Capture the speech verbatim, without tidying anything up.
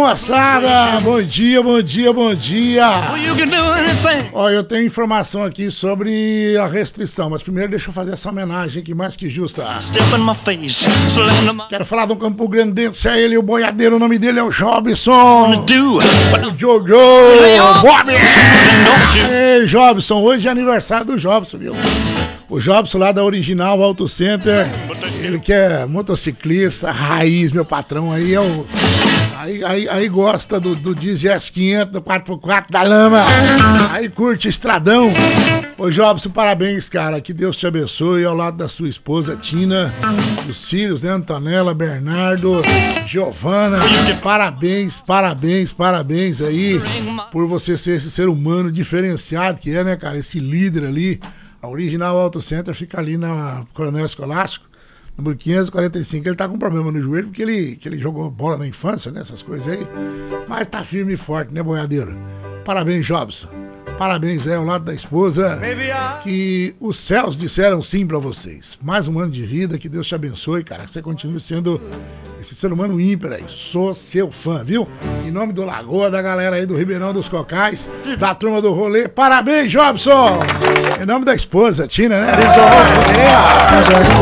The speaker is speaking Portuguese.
moçada! Bom dia, bom dia, bom dia! Ó, eu tenho informação aqui sobre a restrição, mas primeiro deixa eu fazer essa homenagem aqui mais que justa. Quero falar do Campo Grandense, é ele, o boiadeiro, o nome dele é o Jobson. O Jojo, Bob! Ei, Jobson, hoje é aniversário do Jobson, viu? O Jobson lá da Original Auto Center, ele que é motociclista, raiz, meu patrão aí é o... Aí, aí, aí gosta do, do Diesel S quinhentos, do quatro por quatro da lama, aí curte estradão. Ô Jobson, parabéns, cara, que Deus te abençoe ao lado da sua esposa Tina, dos filhos, né, Antonella, Bernardo, Giovana, parabéns, parabéns, parabéns aí, por você ser esse ser humano diferenciado que é, né, cara, esse líder ali. A Original Auto Center fica ali na Coronel Escolástico, número quinhentos e quarenta e cinco. Ele tá com problema no joelho porque ele, que ele jogou bola na infância, né? Essas coisas aí. Mas tá firme e forte, né, boiadeiro? Parabéns, Jobson. Parabéns aí ao lado da esposa. Que os céus disseram sim pra vocês. Mais um ano de vida, que Deus te abençoe, cara. Que você continue sendo esse ser humano ímpar aí. Sou seu fã, viu? Em nome do Lagoa, da galera aí do Ribeirão dos Cocais, da turma do rolê. Parabéns, Jobson! Em nome da esposa, Tina, né?